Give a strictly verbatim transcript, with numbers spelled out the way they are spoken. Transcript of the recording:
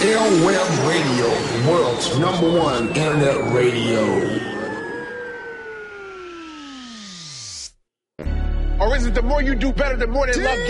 Airweb Radio, world's number one internet radio. Or is it the more you do better, the more they love